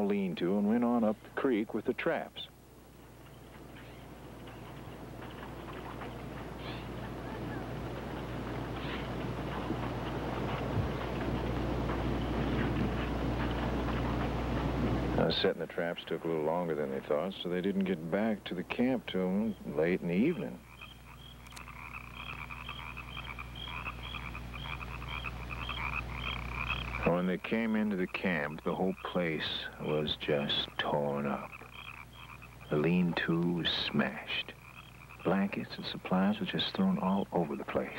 lean-to and went on up the creek with the traps. Setting the traps took a little longer than they thought, so they didn't get back to the camp till late in the evening. When they came into the camp, the whole place was just torn up. The lean-to was smashed. Blankets and supplies were just thrown all over the place.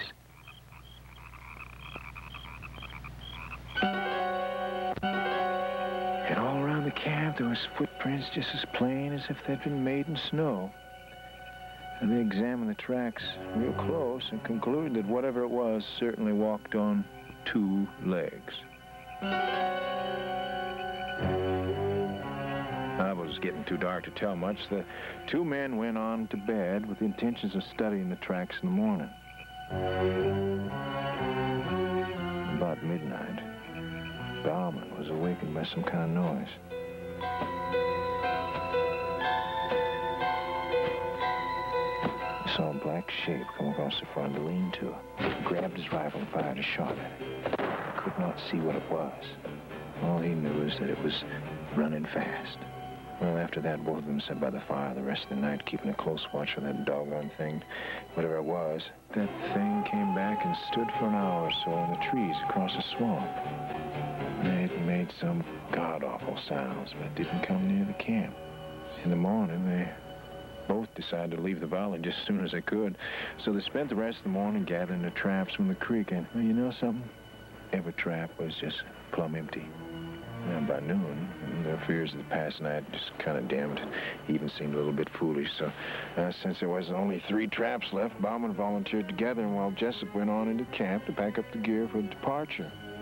And all around the camp, there was footprints just as plain as if they'd been made in snow. And they examined the tracks real close and concluded that whatever it was certainly walked on 2 legs. It was getting too dark to tell much. The 2 men went on to bed with the intentions of studying the tracks in the morning. About midnight, Bauman was awakened by some kind of noise. He saw a black shape come across the front of the lean-to. He grabbed his rifle and fired a shot at it. He could not see what it was. All he knew is that it was running fast. Well, after that, both of them sat by the fire the rest of the night, keeping a close watch on that doggone thing. Whatever it was, that thing came back and stood for an hour or so in the trees across the swamp. It made some god-awful sounds, but didn't come near the camp. In the morning, they both decided to leave the valley just as soon as they could. So they spent the rest of the morning gathering the traps from the creek. And, well, you know something? Every trap was just plumb empty. And by noon, their fears of the past night just kind of dimmed. Even seemed a little bit foolish. So since there was only 3 traps left, Bauman volunteered together, and while Jessup went on into camp to pack up the gear for departure.